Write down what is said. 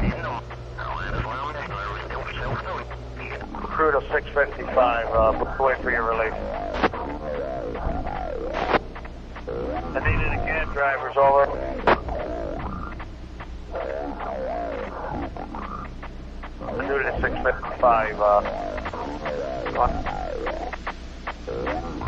Crew to 655, wait for your release. I need it again, drivers, over. I need it at 655,